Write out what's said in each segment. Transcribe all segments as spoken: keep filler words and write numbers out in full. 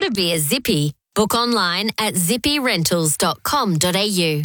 to be a zippy. Book online at zippy rentals dot com dot a u.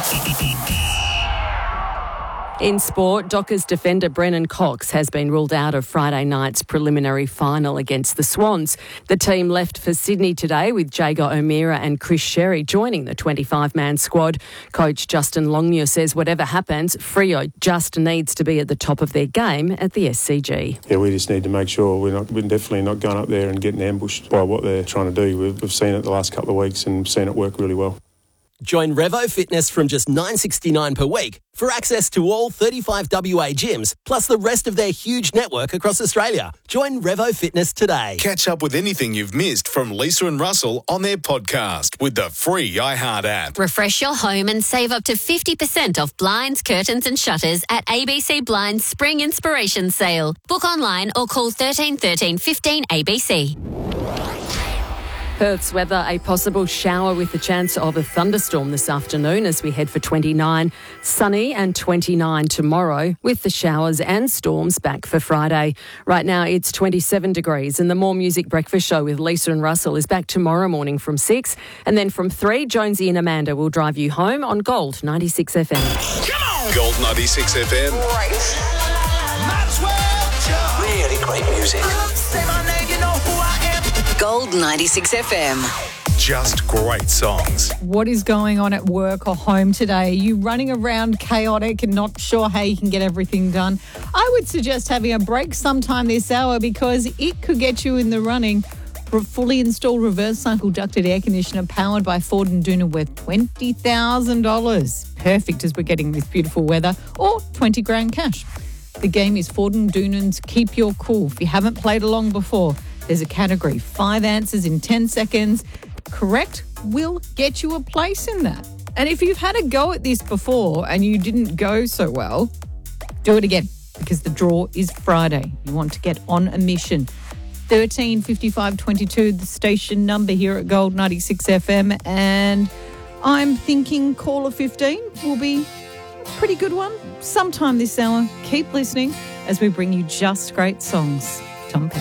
In sport, Dockers defender Brennan Cox has been ruled out of Friday night's preliminary final against the Swans. The team left for Sydney today with Jago O'Meara and Chris Sherry joining the twenty-five man squad. Coach Justin Longmuir says whatever happens, Freo just needs to be at the top of their game at the S C G. Yeah, we just need to make sure we're not, we're definitely not going up there and getting ambushed by what they're trying to do. We've, we've seen it the last couple of weeks and seen it work really well. Join Revo Fitness from just nine dollars sixty-nine per week for access to all thirty-five W A gyms, plus the rest of their huge network across Australia. Join Revo Fitness today. Catch up with anything you've missed from Lisa and Russell on their podcast with the free iHeart app. Refresh your home and save up to fifty percent off blinds, curtains and shutters at A B C Blinds Spring Inspiration Sale. Book online or call thirteen thirteen fifteen A B C. Perth's weather, a possible shower with the chance of a thunderstorm this afternoon as we head for twenty-nine. Sunny and twenty-nine tomorrow with the showers and storms back for Friday. Right now it's twenty-seven degrees and the More Music Breakfast Show with Lisa and Russell is back tomorrow morning from six. And then from three, Jonesy and Amanda will drive you home on Gold ninety-six F M. Come on! Gold ninety-six F M. Right. Really great music. Gold ninety-six F M. Just great songs. What is going on at work or home today? Are you running around chaotic and not sure how you can get everything done? I would suggest having a break sometime this hour because it could get you in the running for a fully installed reverse cycle ducted air conditioner powered by Ford and Doonan worth twenty thousand dollars. Perfect as we're getting this beautiful weather, or twenty grand cash. The game is Ford and Doonan's Keep Your Cool. If you haven't played along before, there's a category, five answers in ten seconds. Correct will get you a place in that. And if you've had a go at this before and you didn't go so well, do it again because the draw is Friday. You want to get on a mission. thirteen fifty-five twenty-two, the station number here at Gold ninety-six F M. And I'm thinking caller fifteen will be a pretty good one sometime this hour. Keep listening as we bring you just great songs. Tom Petty.